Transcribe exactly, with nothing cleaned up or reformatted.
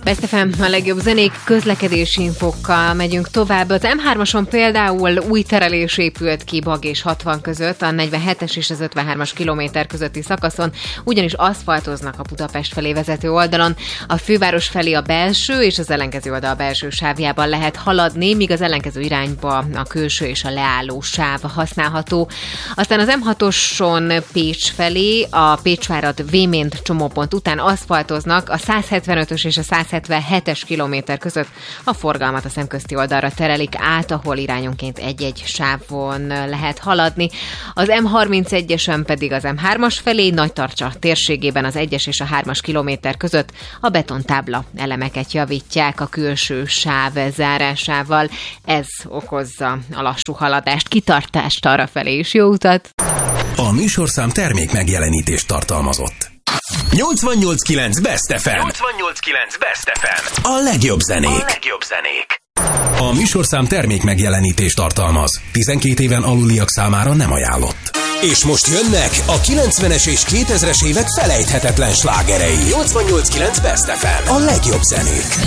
Best ef em, a legjobb zenék, közlekedési infokkal megyünk tovább. Az em hármason például új terelés épült ki Bag és hatvan között, a negyvenhetes és az ötvenhármas kilométer közötti szakaszon, ugyanis aszfaltoznak a Budapest felé vezető oldalon. A főváros felé a belső és az ellenkező oldal belső sávjában lehet haladni, míg az ellenkező irányba a külső és a leálló sáv használható. Aztán az em hatoson Pécs felé, a Pécsvárad Vémént csomópont után aszfaltoznak, a százhetvenötös és a százhetvenhetes kilométer között a forgalmat a szemközti oldalra terelik át, ahol irányonként egy-egy sávon lehet haladni. Az em harmincegyesen pedig az em hármas felé, Nagytarcsa térségében az egyes és a hármas kilométer között a betontábla elemeket javítják a külső sáv zárásával. Ez okozza a lassú haladást, kitartást arrafelé is. Jó utat! A műsorszám termék megjelenítést tartalmazott. nyolcvannyolc kilenc Best ef em. nyolcvannyolc kilenc Best ef em. A legjobb zenék. A legjobb zenék. A műsorszám termék megjelenítést tartalmaz. tizenkét éven aluliak számára nem ajánlott. És most jönnek a kilencvenes és kétezres évek felejthetetlen slágerei. nyolcvannyolc kilenc Best ef em. A legjobb zenék.